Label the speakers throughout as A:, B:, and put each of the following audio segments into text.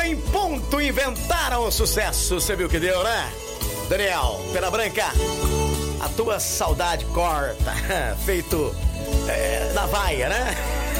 A: em ponto, inventaram o sucesso. Você viu que deu, né? Daniel, Pera Branca, a tua saudade corta, feito na vaia, né?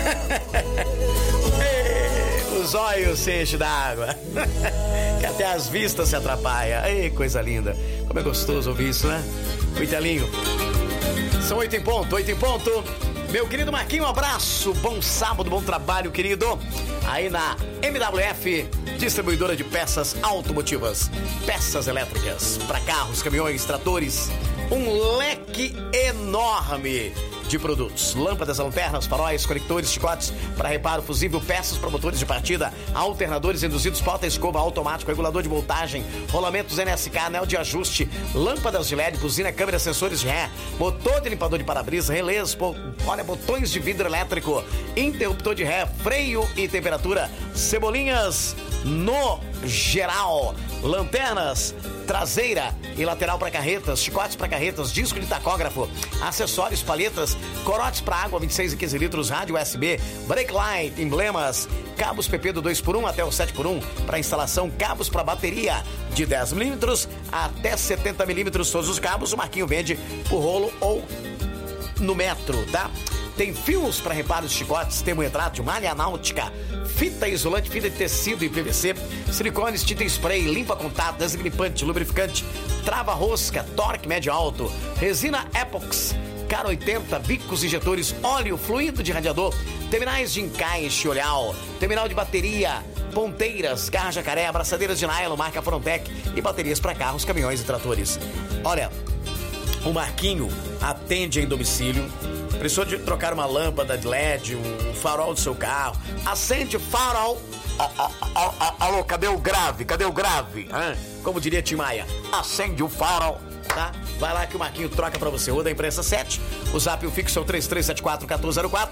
A: Os olhos se enchem d'água, que até as vistas se atrapalham. Ei, coisa linda. Como é gostoso ouvir isso, né? Cuitelinho. São 8 em ponto, 8 em ponto. Meu querido Marquinho, um abraço. Bom sábado, bom trabalho, querido. Aí na MWF, distribuidora de peças automotivas. Peças elétricas para carros, caminhões, tratores. Um leque enorme de produtos. Lâmpadas, lanternas, faróis, conectores, chicotes para reparo, fusível, peças para motores de partida, alternadores induzidos, porta-escova automático, regulador de voltagem, rolamentos NSK, anel de ajuste, lâmpadas de LED, buzina, câmera, sensores de ré, motor de limpador de para-brisa, relés, botões de vidro elétrico, interruptor de ré, freio e temperatura, cebolinhas no geral, lanternas traseira e lateral para carretas, chicotes para carretas, disco de tacógrafo, acessórios, palhetas, corotes para água 26 e 15 litros, rádio USB, brake light, emblemas, cabos PP do 2x1 até o 7x1 para instalação, cabos para bateria de 10mm até 70mm, todos os cabos o Marquinho vende por rolo ou no metro, tá? Tem fios para reparos de chicotes, termoretrátil, malha náutica, fita isolante, fita de tecido e PVC, silicones, tinta spray, limpa contato, desgripante, lubrificante, trava-rosca, torque médio alto, resina Epox, Cara 80, bicos injetores, óleo, fluido de radiador, terminais de encaixe olhal, terminal de bateria, ponteiras, garra jacaré, abraçadeiras de nylon, marca Frontec e baterias para carros, caminhões e tratores. Olha, o Marquinho atende em domicílio. Precisou de trocar uma lâmpada de LED, um farol do seu carro. Acende o farol. Alô, cadê o grave? Cadê o grave? Como diria Tim Maia, acende o farol, tá? Vai lá que o Marquinho troca pra você. Rua da Imprensa 7. O zap e o fixo é o 3374-1404,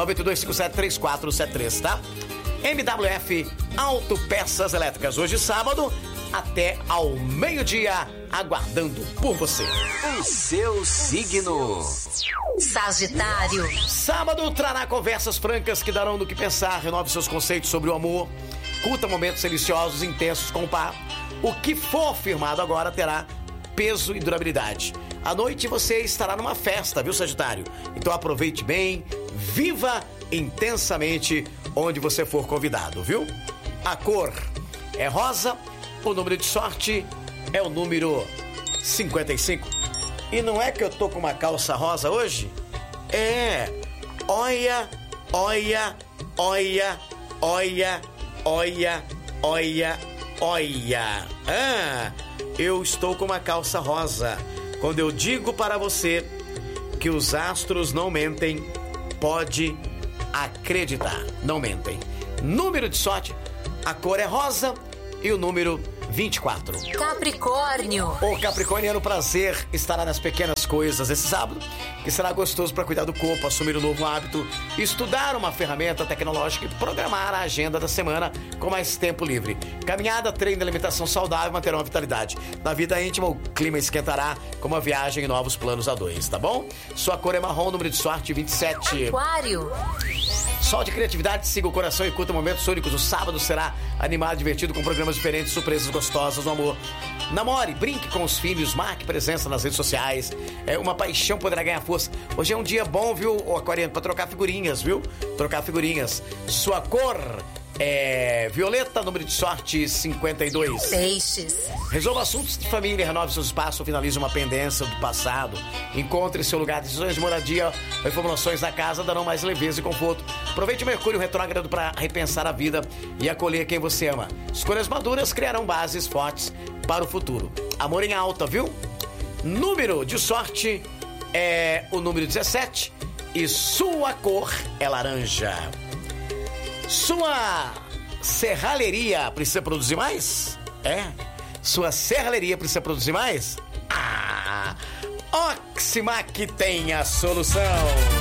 A: 98257-3473, tá? MWF Autopeças Elétricas. Hoje, sábado, até ao meio-dia, aguardando por você.
B: O seu signo. Sagitário.
A: Sábado trará conversas francas que darão do que pensar. Renove seus conceitos sobre o amor. Curta momentos deliciosos, intensos com o par. O que for firmado agora terá peso e durabilidade. À noite você estará numa festa, viu, Sagitário? Então aproveite bem, viva intensamente onde você for convidado, viu? A cor é rosa, o número de sorte é o número 55. E não é que eu tô com uma calça rosa hoje? É. Olha, olha, olha, olha, olha, olha, olha. Eu estou com uma calça rosa. Quando eu digo para você que os astros não mentem, pode acreditar. Não mentem. Número de sorte, a cor é rosa e o número 24.
B: Capricórnio.
A: O capricorniano, prazer estará nas pequenas coisas esse sábado, que será gostoso para cuidar do corpo, assumir um novo hábito, estudar uma ferramenta tecnológica e programar a agenda da semana com mais tempo livre. Caminhada, treino, alimentação saudável manterão a vitalidade. Na vida íntima, o clima esquentará com uma viagem e novos planos a dois, tá bom? Sua cor é marrom, número de sorte 27.
B: Aquário.
A: Sol de criatividade, siga o coração e curta momentos únicos. O sábado será animado, divertido, com programas diferentes, surpresas gostosas no amor. Namore, brinque com os filhos, marque presença nas redes sociais. Uma paixão poderá ganhar força. Hoje é um dia bom, viu, aquariano, pra trocar figurinhas, viu? Trocar figurinhas. Sua cor é violeta, número de sorte 52.
B: Peixes.
A: Resolva assuntos de família, renove seus espaços, finalize uma pendência do passado, encontre seu lugar. Decisões de moradia, reformulações na casa darão mais leveza e conforto. Aproveite o Mercúrio retrógrado para repensar a vida e acolher quem você ama. Escolhas maduras criarão bases fortes para o futuro. Amor em alta, viu? Número de sorte é o número 17 e sua cor é laranja. Sua serralheria precisa produzir mais? Sua serralheria precisa produzir mais? Oximac tem a solução.